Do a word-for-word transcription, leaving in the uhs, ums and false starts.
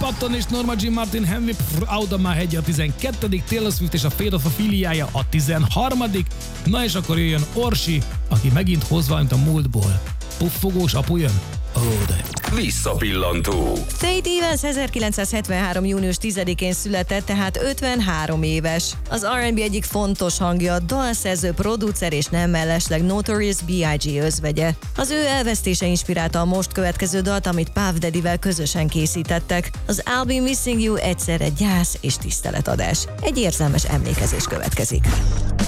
Patton és Norma Jean Martin Henry Audemars hegye a tizenkettedik Taylor Swift és a Fate of a filiája a tizenharmadik Na és akkor jöjjön Orsi, aki megint hoz valamit a múltból. Puffogós apu jön? Ó, de... Visszapillantó. Faith Evans ezerkilencszázhetvenhárom június tizedikén született, tehát ötvenhárom éves. Az er end bé egyik fontos hangja, dalszerző, producer és nem mellesleg Notorious bé i gé özvegye. Az ő elvesztése inspirálta a most következő dalt, amit Puff Daddyvel közösen készítettek. Az I'll Be Missing You egyszerre gyász és tiszteletadás. Egy érzelmes emlékezés következik.